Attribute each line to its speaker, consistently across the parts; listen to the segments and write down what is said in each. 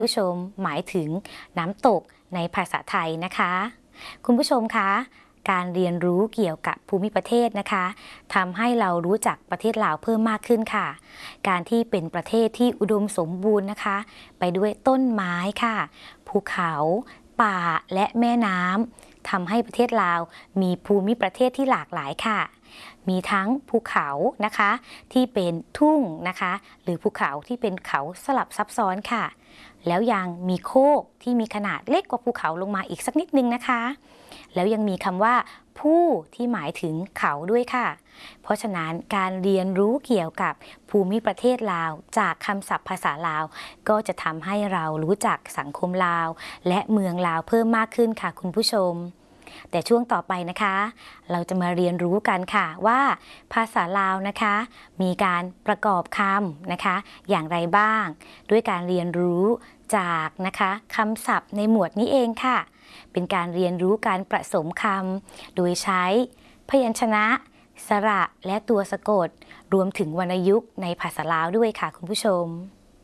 Speaker 1: ผู้ชมหมายถึงน้ำตกในภาษาไทยนะคะคุณผู้ชมคะการเรียนรู้เกี่ยวกับภูมิประเทศนะคะทำให้เรารู้จักประเทศลาวเพิ่มมากขึ้นค่ะการที่เป็นประเทศที่อุดมสมบูรณ์นะคะไปด้วยต้นไม้ค่ะภูเขาป่าและแม่น้ำทำให้ประเทศลาวมีภูมิประเทศที่หลากหลายค่ะมีทั้งภูเขานะคะที่เป็นทุ่งนะคะหรือภูเขาที่เป็นเขาสลับซับซ้อนค่ะแล้วยังมีโคกที่มีขนาดเล็กกว่าภูเขาลงมาอีกสักนิดนึงนะคะแล้วยังมีคำว่าผู้ที่หมายถึงเขาด้วยค่ะเพราะฉะนั้นการเรียนรู้เกี่ยวกับภูมิประเทศลาวจากคำศัพท์ภาษาลาวก็จะทำให้เรารู้จักสังคมลาวและเมืองลาวเพิ่มมากขึ้นค่ะคุณผู้ชมแต่ช่วงต่อไปนะคะเราจะมาเรียนรู้กันค่ะว่าภาษาลาวนะคะมีการประกอบคำนะคะอย่างไรบ้างด้วยการเรียนรู้จากนะคะคำศัพท์ในหมวดนี้เองค่ะเป็นการเรียนรู้การผสมคำโดยใช้พยัญชนะสระและตัวสะกดรวมถึงวรรณยุกต์ในภาษาลาวด้วยค่ะคุณผู้ชม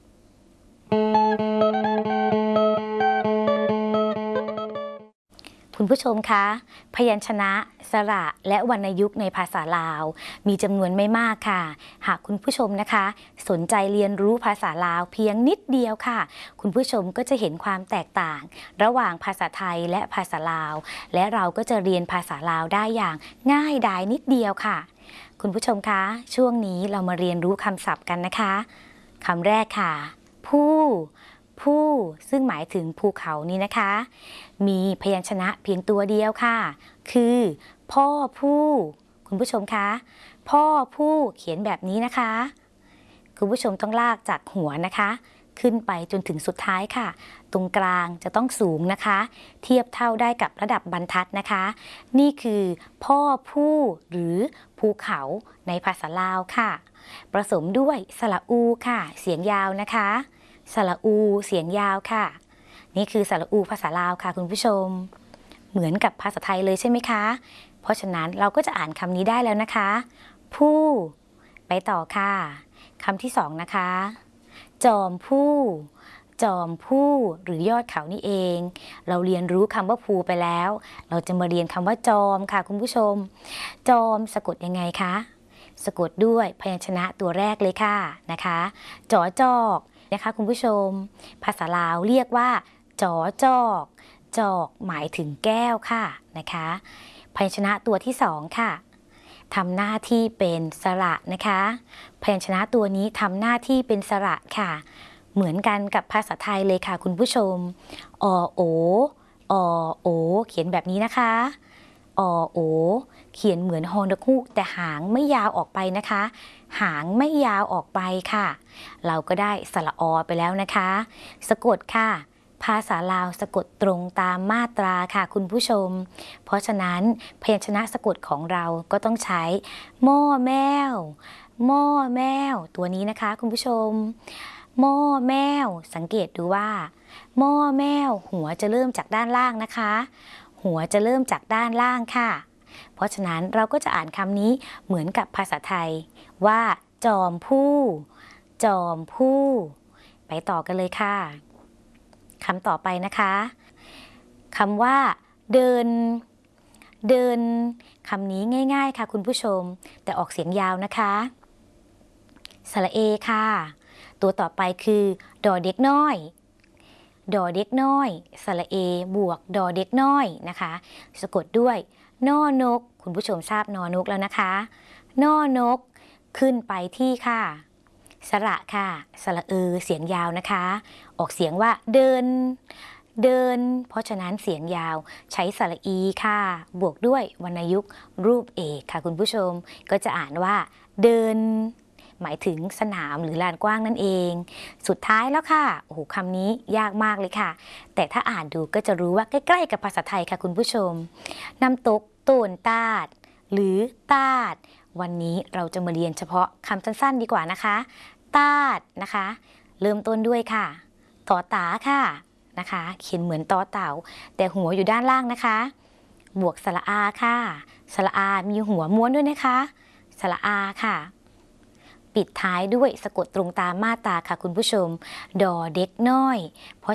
Speaker 1: คุณผู้ชมคะพยัญชนะสระและวรรณยุกต์ในภาษาลาวมีจำนวนไม่มากค่ะหากคุณผู้ชมนะคะสนใจเรียนรู้ภาษาลาวเพียงนิดเดียวค่ะคุณผู้ชมก็จะเห็นความแตกต่างระหว่างภาษาไทยและภาษาลาวและเราก็จะเรียนภาษาลาวได้อย่างง่ายดายนิดเดียวค่ะคุณผู้ชมคะช่วงนี้เรามาเรียนรู้คำศัพท์กันนะคะคำแรกค่ะผู้ซึ่งหมายถึงภูเขานี้นะคะมีพยัญชนะเพียงตัวเดียวค่ะคือพ่อผู้คุณผู้ชมคะพ่อผู้เขียนแบบนี้นะคะคุณผู้ชมต้องลากจากหัวนะคะขึ้นไปจนถึงสุดท้ายค่ะตรงกลางจะต้องสูงนะคะเทียบเท่าได้กับระดับบรรทัดนะคะนี่คือพ่อผู้หรือภูเขาในภาษาลาวค่ะผสมด้วยสระอูค่ะเสียงยาวนะคะสระอูเสียงยาวค่ะนี่คือสระอูภาษาลาวค่ะคุณผู้ชมเหมือนกับภาษาไทยเลยใช่ไหมคะเพราะฉะนั้นเราก็จะอ่านคำนี้ได้แล้วนะคะผู้ไปต่อค่ะคำที่สองนะคะจอมผู้หรือยอดเขานี่เองเราเรียนรู้คำว่าภูไปแล้วเราจะมาเรียนคำว่าจอมค่ะคุณผู้ชมจอมสะกดยังไงคะสะกดด้วยพยัญชนะตัวแรกเลยค่ะนะคะจอจอกนะคะคุณผู้ชมภาษาลาวเรียกว่าจอจอกจอกหมายถึงแก้วค่ะนะคะพยัญชนะตัวที่สองค่ะทำหน้าที่เป็นสระนะคะพยัญชนะตัวนี้ทำหน้าที่เป็นสระค่ะเหมือนกันกับภาษาไทยเลยค่ะคุณผู้ชมอโอเขียนแบบนี้นะคะอโอเขียนเหมือนฮอนกฮูกแต่หางไม่ยาวออกไปนะคะหางไม่ยาวออกไปค่ะเราก็ได้สระอไปแล้วนะคะสะกดค่ะภาษาลาวสะกดตรงตามมาตราค่ะคุณผู้ชมเพราะฉะนั้นพยัญชนะสะกดของเราก็ต้องใช้หม้อแมวตัวนี้นะคะคุณผู้ชมหม้อแมวสังเกตดูว่าหม้อแมวหัวจะเริ่มจากด้านล่างนะคะหัวจะเริ่มจากด้านล่างค่ะเพราะฉะนั้นเราก็จะอ่านคำนี้เหมือนกับภาษาไทยว่าจอมผู้ไปต่อกันเลยค่ะคำต่อไปนะคะคำว่าเดินคำนี้ง่ายๆค่ะคุณผู้ชมแต่ออกเสียงยาวนะคะสระเอค่ะตัวต่อไปคือดอเด็กน้อยสระเอบวกดอเด็กน้อยนะคะสะกดด้วยนอนกคุณผู้ชมทราบนอนกแล้วนะคะนอนกขึ้นไปที่ค่ะสระค่ะสระเสียงยาวนะคะออกเสียงว่าเดินเพราะฉะนั้นเสียงยาวใช้สระอีค่ะบวกด้วยวรรณยุกต์รูปเอกค่ะคุณผู้ชมก็จะอ่านว่าเดินหมายถึงสนามหรือลานกว้างนั่นเองสุดท้ายแล้วค่ะโอ้โหคำนี้ยากมากเลยค่ะแต่ถ้าอ่านดูก็จะรู้ว่าใกล้ๆกับภาษาไทยค่ะคุณผู้ชมน้ำตกโตนตาดหรือตาดวันนี้เราจะมาเรียนเฉพาะคำสั้นๆดีกว่านะคะตาดนะคะเริ่มต้นด้วยค่ะต่อตาค่ะนะคะเขียนเหมือนต่อเต่าแต่หัวอยู่ด้านล่างนะคะบวกสระอาค่ะสระอามีหัวม้วนด้วยนะคะสระอาค่ะปิดท้ายด้วยสะกดตรงตามมาตราค่ะคุณผู้ชมดอเด็กน้อยเพราะ